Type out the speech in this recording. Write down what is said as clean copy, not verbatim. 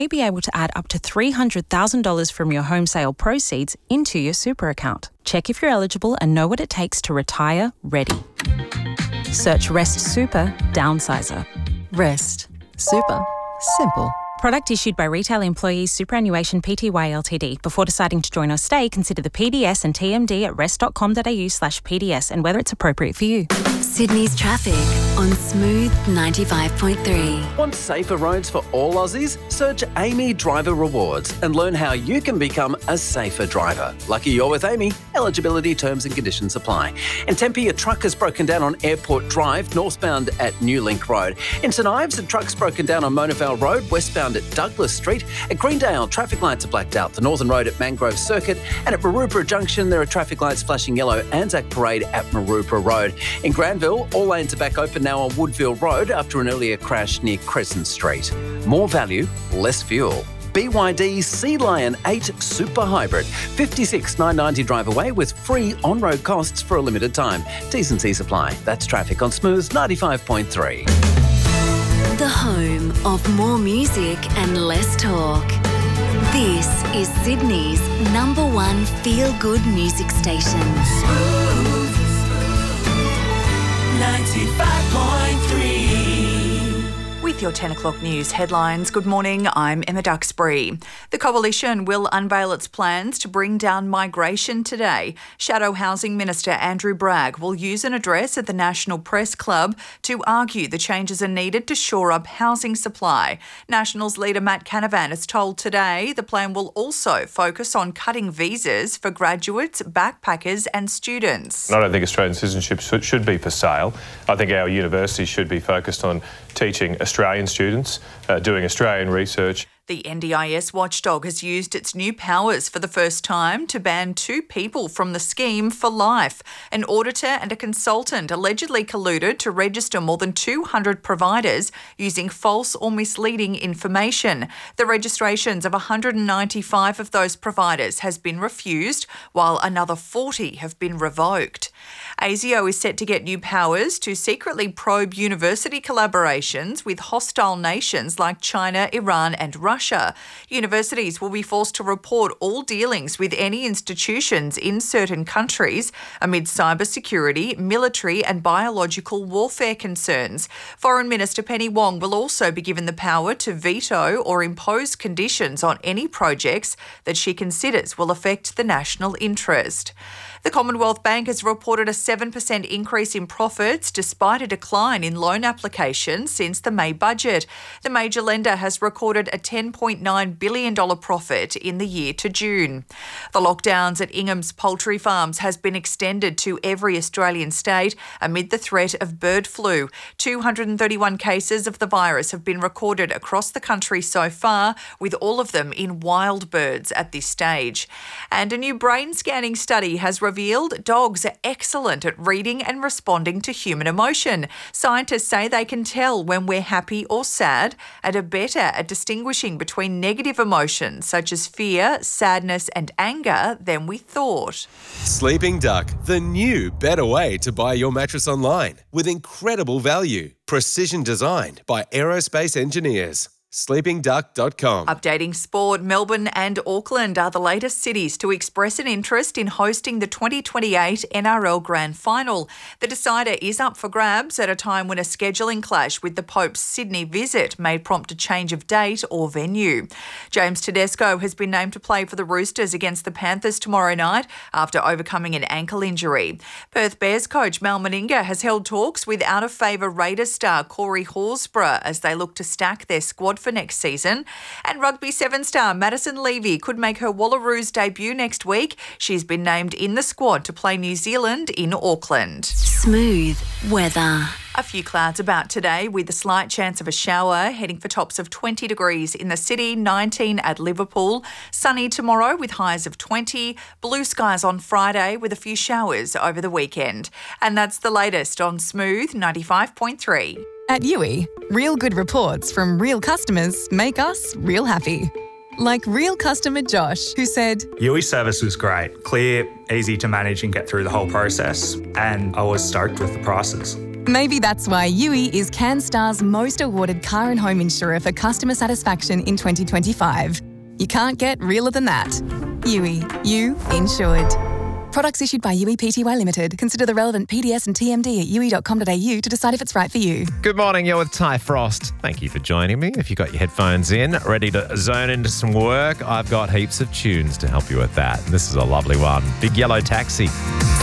may be able to add up to $300,000 from your home sale proceeds into your super account. Check if you're eligible and know what it takes to retire ready. Search Rest Super Downsizer. Rest. Super. Simple. Product issued by Retail Employees Superannuation Pty Ltd. Before deciding to join or stay, consider the PDS and TMD at rest.com.au/PDS and whether it's appropriate for you. Sydney's traffic on Smooth 95.3. Want safer roads for all Aussies? Search Amy Driver Rewards and learn how you can become a safer driver. Lucky you're with Amy. Eligibility, terms and conditions apply. In Tempe, a truck has broken down on Airport Drive, northbound at New Link Road. In St Ives, a truck's broken down on Mona Vale Road, westbound at Douglas Street. At Greendale, traffic lights are blacked out. The Northern Road at Mangrove Circuit. And at Maroopra Junction, there are traffic lights flashing yellow. Anzac Parade at Maroopra Road. In Granville, all lanes are back open now on Woodville Road after an earlier crash near Crescent Street. More value, less fuel. BYD Sea Lion 8 Super Hybrid. 56,990 drive away with free on-road costs for a limited time. T's and C's apply. That's traffic on Smooth 95.3. The home of more music and less talk. This is Sydney's #1 feel-good music station. Smooth 95.3. With your 10 o'clock news headlines, good morning, I'm Emma Duxbury. The Coalition will unveil its plans to bring down migration today. Shadow Housing Minister Andrew Bragg will use an address at the National Press Club to argue the changes are needed to shore up housing supply. Nationals leader Matt Canavan has told Today the plan will also focus on cutting visas for graduates, backpackers and students. I don't think Australian citizenship should be for sale. I think our universities should be focused on teaching Australian students, doing Australian research. The NDIS watchdog has used its new powers for the first time to ban 2 people from the scheme for life. An auditor and a consultant allegedly colluded to register more than 200 providers using false or misleading information. The registrations of 195 of those providers has been refused, while another 40 have been revoked. ASIO is set to get new powers to secretly probe university collaborations with hostile nations like China, Iran and Russia. Universities will be forced to report all dealings with any institutions in certain countries amid cybersecurity, military and biological warfare concerns. Foreign Minister Penny Wong will also be given the power to veto or impose conditions on any projects that she considers will affect the national interest. The Commonwealth Bank has reported a 7% increase in profits despite a decline in loan applications since the May budget. The major lender has recorded a $10.9 billion profit in the year to June. The lockdowns at Ingham's Poultry Farms has been extended to every Australian state amid the threat of bird flu. 231 cases of the virus have been recorded across the country so far, with all of them in wild birds at this stage. And a new brain scanning study has revealed dogs are excellent at reading and responding to human emotion. Scientists say they can tell when we're happy or sad and are better at distinguishing between negative emotions such as fear, sadness and anger than we thought. Sleeping Duck, the new better way to buy your mattress online with incredible value. Precision designed by aerospace engineers. sleepingduck.com. Updating sport, Melbourne and Auckland are the latest cities to express an interest in hosting the 2028 NRL Grand Final. The decider is up for grabs at a time when a scheduling clash with the Pope's Sydney visit may prompt a change of date or venue. James Tedesco has been named to play for the Roosters against the Panthers tomorrow night after overcoming an ankle injury. Perth Bears coach Mal Meninga has held talks with out-of-favour Raiders star Corey Horsburgh as they look to stack their squad for next season. And Rugby 7 star Madison Levy could make her Wallaroos debut next week. She's been named in the squad to play New Zealand in Auckland. Smooth weather. A few clouds about today with a slight chance of a shower, heading for tops of 20 degrees in the city, 19 at Liverpool. Sunny tomorrow with highs of 20. Blue skies on Friday with a few showers over the weekend. And that's the latest on Smooth 95.3. At Yui, real good reports from real customers make us real happy. Like real customer Josh, who said, Yui service was great, clear, easy to manage and get through the whole process, and I was stoked with the prices. Maybe that's why Yui is CanStar's most awarded car and home insurer for customer satisfaction in 2025. You can't get realer than that. Yui, you insured. Products issued by Yui Pty Limited. Consider the relevant PDS and TMD at yui.com.au to decide if it's right for you. Good morning, you're with Ty Frost. Thank you for joining me. If you've got your headphones in, ready to zone into some work, I've got heaps of tunes to help you with that. This is a lovely one. Big Yellow Taxi.